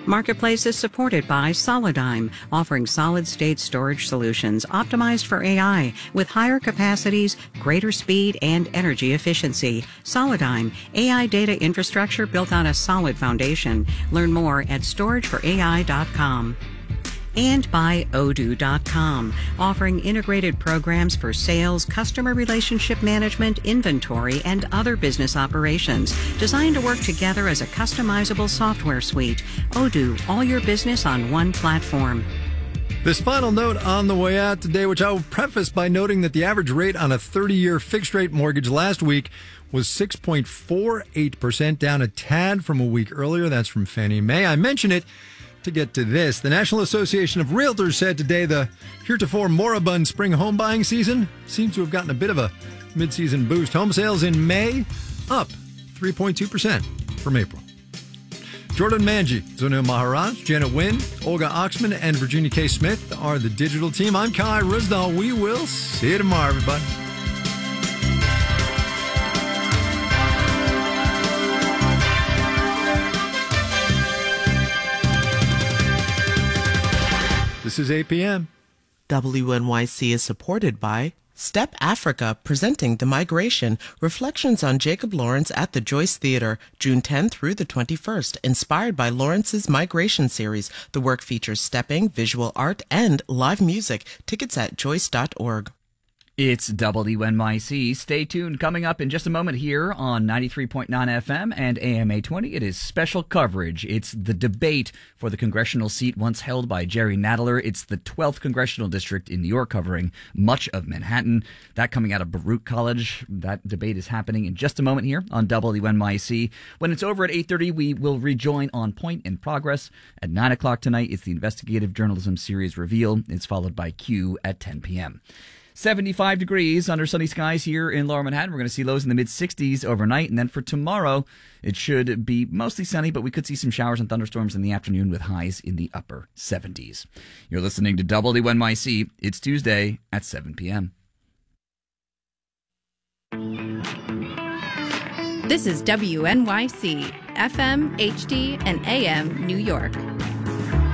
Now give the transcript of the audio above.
Marketplace is supported by Solidigm, offering solid-state storage solutions optimized for AI with higher capacities, greater speed, and energy efficiency. Solidigm, AI data infrastructure built on a solid foundation. Learn more at storageforai.com. And by Odoo.com, offering integrated programs for sales, customer relationship management, inventory, and other business operations, designed to work together as a customizable software suite. Odoo, all your business on one platform. This final note on the way out today, which I will preface by noting that the average rate on a 30-year fixed-rate mortgage last week was 6.48%, down a tad from a week earlier. That's from Fannie Mae. I mention it to get to this. The National Association of Realtors said today the heretofore moribund spring home buying season seems to have gotten a bit of a mid-season boost. Home sales in May up 3.2% from April. Jordan Manji, Zunil Maharaj, Janet Wynn, Olga Oxman, and Virginia K. Smith are the digital team. I'm Kai Rusdal. We will see you tomorrow, everybody. This is 8 p.m. WNYC is supported by Step Africa, presenting The Migration, Reflections on Jacob Lawrence at the Joyce Theater, June 10th through the 21st, inspired by Lawrence's Migration series. The work features stepping, visual art, and live music. Tickets at joyce.org. It's WNYC. Stay tuned. Coming up in just a moment here on 93.9 FM and AM 820, it is special coverage. It's the debate for the congressional seat once held by Jerry Nadler. It's the 12th congressional district in New York, covering much of Manhattan. That coming out of Baruch College. That debate is happening in just a moment here on WNYC. When it's over at 8:30, we will rejoin on Point in Progress. At 9 o'clock tonight, it's the investigative journalism series Reveal. It's followed by Q at 10 p.m. 75 degrees under sunny skies here in Lower Manhattan. We're going to see lows in the mid-60s overnight. And then for tomorrow, it should be mostly sunny, but we could see some showers and thunderstorms in the afternoon with highs in the upper 70s. You're listening to WNYC. It's Tuesday at 7 p.m. This is WNYC, FM, HD, and AM New York.